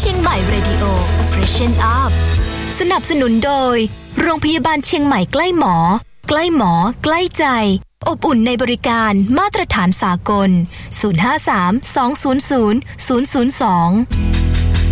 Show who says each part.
Speaker 1: ชียงใหม่เรดิโอ Freshen Up สนับสนุนโดยโรงพยาบาลเชียงใหม่ใกล้หมอใกล้หมอใกล้ใจอบอุ่นในบริการมาตรฐานสากล053 200 002